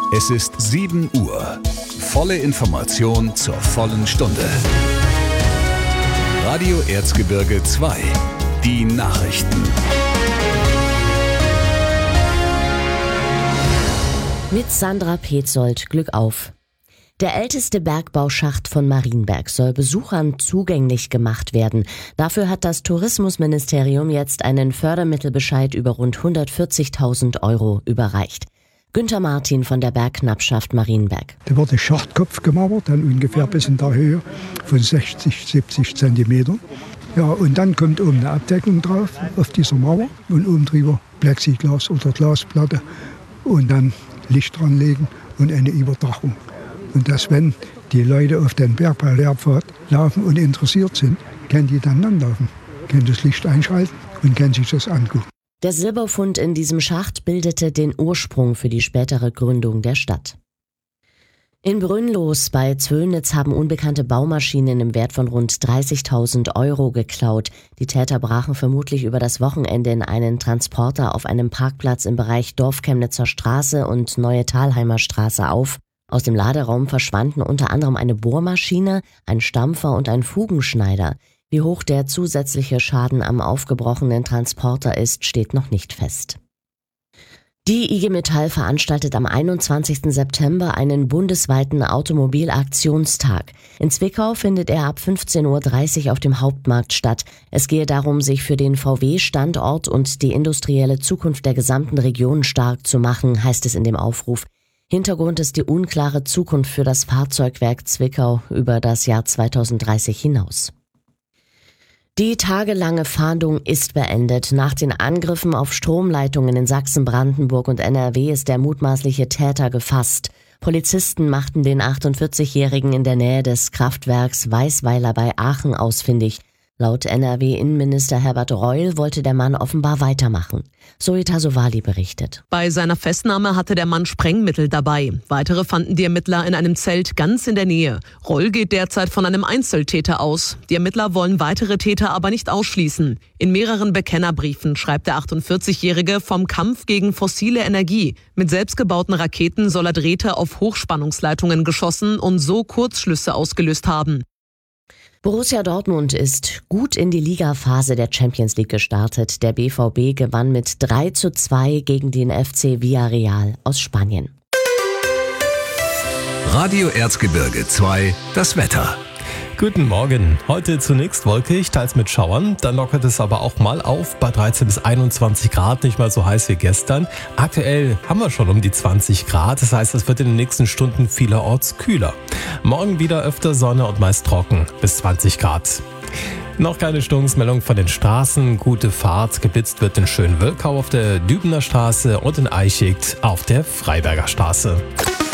Es ist 7 Uhr. Volle Information zur vollen Stunde. Radio Erzgebirge 2. Die Nachrichten. Mit Sandra Petzold, Glück auf. Der älteste Bergbauschacht von Marienberg soll Besuchern zugänglich gemacht werden. Dafür hat das Tourismusministerium jetzt einen Fördermittelbescheid über rund 140.000 Euro überreicht. Günther Martin von der Bergknappschaft Marienberg. Da wird der Schachtkopf gemauert, dann ungefähr bis in der Höhe von 60, 70 Zentimetern. Ja, und dann kommt oben eine Abdeckung drauf auf dieser Mauer und oben drüber Plexiglas oder Glasplatte und dann Licht dran legen und eine Überdachung. Und dass, wenn die Leute auf den Bergbau-Lehrpfad laufen und interessiert sind, können die dann langlaufen, können das Licht einschalten und können sich das angucken. Der Silberfund in diesem Schacht bildete den Ursprung für die spätere Gründung der Stadt. In Brünnlos bei Zwölnitz haben unbekannte Baumaschinen im Wert von rund 30.000 Euro geklaut. Die Täter brachen vermutlich über das Wochenende in einen Transporter auf einem Parkplatz im Bereich Dorfchemnitzer Straße und Neue Thalheimer Straße auf. Aus dem Laderaum verschwanden unter anderem eine Bohrmaschine, ein Stampfer und ein Fugenschneider. Wie hoch der zusätzliche Schaden am aufgebrochenen Transporter ist, steht noch nicht fest. Die IG Metall veranstaltet am 21. September einen bundesweiten Automobilaktionstag. In Zwickau findet er ab 15.30 Uhr auf dem Hauptmarkt statt. Es gehe darum, sich für den VW-Standort und die industrielle Zukunft der gesamten Region stark zu machen, heißt es in dem Aufruf. Hintergrund ist die unklare Zukunft für das Fahrzeugwerk Zwickau über das Jahr 2030 hinaus. Die tagelange Fahndung ist beendet. Nach den Angriffen auf Stromleitungen in Sachsen, Brandenburg und NRW ist der mutmaßliche Täter gefasst. Polizisten machten den 48-Jährigen in der Nähe des Kraftwerks Weißweiler bei Aachen ausfindig. Laut NRW-Innenminister Herbert Reul wollte der Mann offenbar weitermachen. Zoe Tasovali berichtet. Bei seiner Festnahme hatte der Mann Sprengmittel dabei. Weitere fanden die Ermittler in einem Zelt ganz in der Nähe. Reul geht derzeit von einem Einzeltäter aus. Die Ermittler wollen weitere Täter aber nicht ausschließen. In mehreren Bekennerbriefen schreibt der 48-Jährige vom Kampf gegen fossile Energie. Mit selbstgebauten Raketen soll er Drähte auf Hochspannungsleitungen geschossen und so Kurzschlüsse ausgelöst haben. Borussia Dortmund ist gut in die Ligaphase der Champions League gestartet. Der BVB gewann mit 3:2 gegen den FC Villarreal aus Spanien. Radio Erzgebirge 2, das Wetter. Guten Morgen. Heute zunächst wolkig, teils mit Schauern. Dann lockert es aber auch mal auf bei 13 bis 21 Grad, nicht mal so heiß wie gestern. Aktuell haben wir schon um die 20 Grad, das heißt, es wird in den nächsten Stunden vielerorts kühler. Morgen wieder öfter Sonne und meist trocken, bis 20 Grad. Noch keine Störungsmeldung von den Straßen. Gute Fahrt. Geblitzt wird in Schönwölkau auf der Dübener Straße und in Eichigt auf der Freiberger Straße.